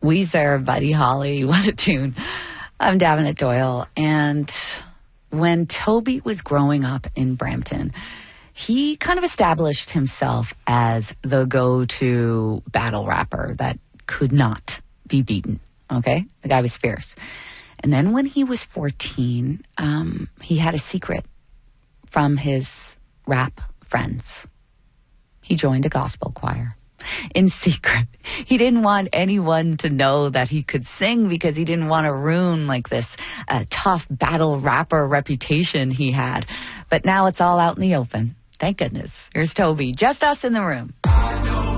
Weezer, Buddy Holly, what a tune. I'm Davenant Doyle, and when Toby was growing up in Brampton, he kind of established himself as the go-to battle rapper that could not be beaten, okay? The guy was fierce. And then when he was 14, he had a secret from his rap friends. He joined a gospel choir in secret. He didn't want anyone to know that he could sing because he didn't want to ruin like this tough battle rapper reputation he had. But now it's all out in the open. Thank goodness. Here's Toby. Just us in the room.